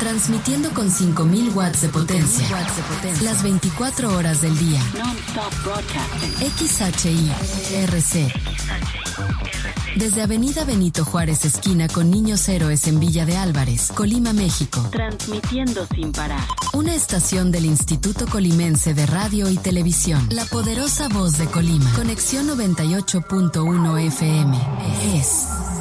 Transmitiendo con 5000 watts de potencia. Las 24 horas del día. Non-stop broadcasting. XHIRC. Desde Avenida Benito Juárez, esquina con Niños Héroes en Villa de Álvarez, Colima, México. Transmitiendo sin parar. Una estación del Instituto Colimense de Radio y Televisión. La poderosa voz de Colima. Conexión 98.1 FM. Es